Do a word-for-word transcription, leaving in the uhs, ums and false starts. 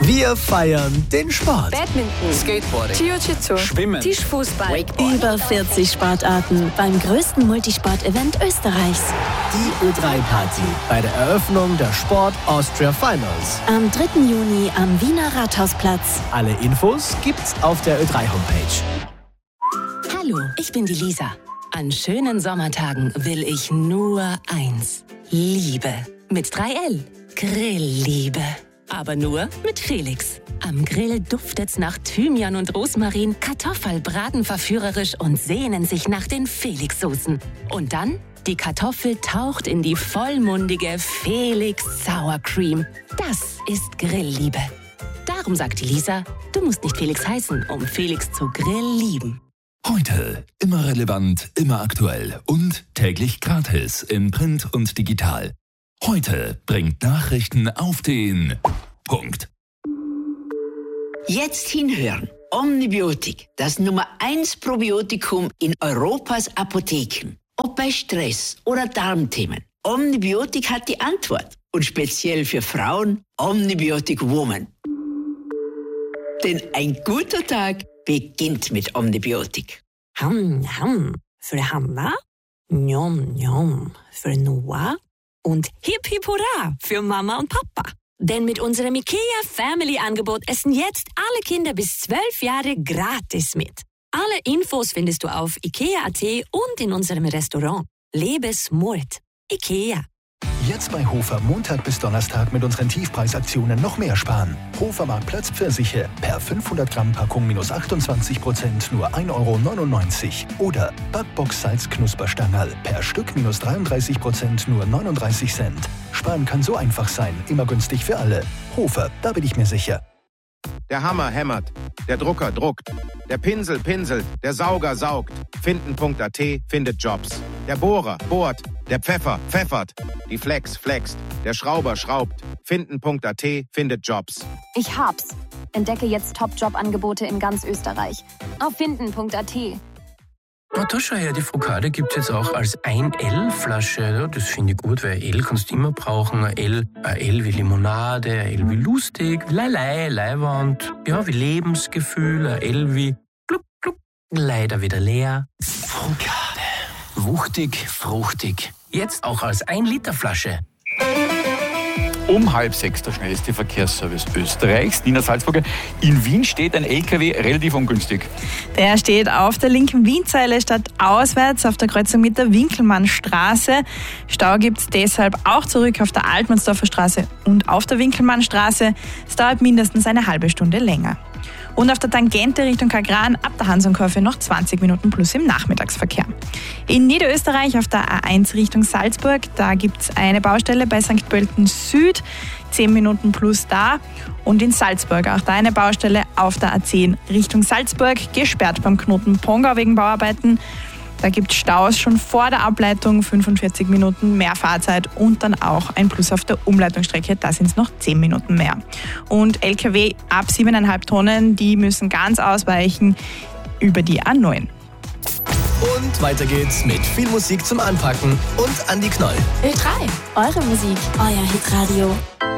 Wir feiern den Sport. Badminton, Skateboarding, Jiu-Jitsu, Schwimmen, Tischfußball, Wakeboard. Über vierzig Sportarten beim größten Multisport-Event Österreichs. Die Ö drei Party bei der Eröffnung der Sport Austria Finals. Am dritten Juni am Wiener Rathausplatz. Alle Infos gibt's auf der Ö drei Homepage. Hallo, ich bin die Lisa. An schönen Sommertagen will ich nur eins. Liebe. Mit drei L. Grillliebe. Aber nur mit Felix. Am Grill duftet's nach Thymian und Rosmarin, Kartoffelbraten verführerisch und sehnen sich nach den Felix-Soßen. Und dann, die Kartoffel taucht in die vollmundige Felix Sour Cream. Das ist Grillliebe. Darum sagt die Lisa, du musst nicht Felix heißen, um Felix zu Grill lieben. Heute immer relevant, immer aktuell und täglich gratis in Print und digital. Heute bringt Nachrichten auf den Punkt. Jetzt hinhören. Omnibiotik, das Nummer eins Probiotikum in Europas Apotheken. Ob bei Stress oder Darmthemen. Omnibiotik hat die Antwort. Und speziell für Frauen Omnibiotik Woman. Denn ein guter Tag beginnt mit Omnibiotik. Ham, ham. Für Hanna, njom, njom. Für Noah und hip, hip, hurra für Mama und Papa. Denn mit unserem IKEA Family Angebot essen jetzt alle Kinder bis zwölf Jahre gratis mit. Alle Infos findest du auf ikea punkt at und in unserem Restaurant. Lebe smart. IKEA. Jetzt bei Hofer Montag bis Donnerstag mit unseren Tiefpreisaktionen noch mehr sparen. Hofer Marktplatz Pfirsiche per fünfhundert Gramm Packung minus achtundzwanzig Prozent nur ein Euro neunundneunzig. Oder Backbox Salz Knusperstangerl per Stück minus dreiunddreißig Prozent nur neununddreißig Cent. Sparen kann so einfach sein, immer günstig für alle. Hofer, da bin ich mir sicher. Der Hammer hämmert, der Drucker druckt, der Pinsel pinselt, der Sauger saugt. Finden punkt at findet Jobs. Der Bohrer bohrt, der Pfeffer pfeffert, die Flex flext, der Schrauber schraubt. Finden punkt at findet Jobs. Ich hab's. Entdecke jetzt Top-Job-Angebote in ganz Österreich. Auf finden punkt at. Na, da schau her, die Focaccia gibt es jetzt auch als ein L Flasche. Ja, das finde ich gut, weil L kannst du immer brauchen. Ein L, ein L wie Limonade, ein L wie lustig, Leilei, Leiwand, ja, wie Lebensgefühl, ein L wie gluck, gluck, leider wieder leer. Focaccia. Wuchtig, fruchtig. Jetzt auch als ein Liter Flasche. Um halb sechs der schnellste Verkehrsservice Österreichs. Nina Salzburger, in Wien steht ein L K W relativ ungünstig. Der steht auf der linken Wienzeile statt auswärts auf der Kreuzung mit der Winkelmannstraße. Stau gibt es deshalb auch zurück auf der Altmannsdorfer Straße und auf der Winkelmannstraße. Es dauert mindestens eine halbe Stunde länger. Und auf der Tangente Richtung Kagran ab der Hansonkurve noch zwanzig Minuten plus im Nachmittagsverkehr. In Niederösterreich auf der A eins Richtung Salzburg, da gibt es eine Baustelle bei Sankt Pölten Süd, zehn Minuten plus da. Und in Salzburg auch da eine Baustelle auf der A zehn Richtung Salzburg, gesperrt beim Knoten Pongau wegen Bauarbeiten. Da gibt es Staus schon vor der Ableitung, fünfundvierzig Minuten mehr Fahrzeit und dann auch ein Plus auf der Umleitungsstrecke, da sind es noch zehn Minuten mehr. Und L K W ab sieben Komma fünf Tonnen, die müssen ganz ausweichen über die A neun. Und weiter geht's mit viel Musik zum Anpacken und Andi Knoll. Ö drei, eure Musik, euer Hitradio.